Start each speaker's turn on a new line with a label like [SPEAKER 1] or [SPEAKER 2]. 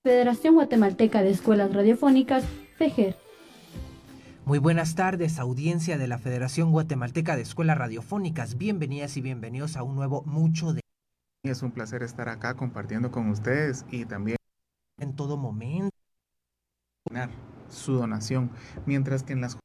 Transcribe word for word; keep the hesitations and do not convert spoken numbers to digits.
[SPEAKER 1] Federación Guatemalteca de Escuelas Radiofónicas, FEGER.
[SPEAKER 2] Muy buenas tardes, audiencia de la Federación Guatemalteca de Escuelas Radiofónicas. Bienvenidas y bienvenidos a un nuevo Mucho de
[SPEAKER 3] Es un placer estar acá compartiendo con ustedes y también
[SPEAKER 2] en todo momento.
[SPEAKER 3] su donación, mientras que en las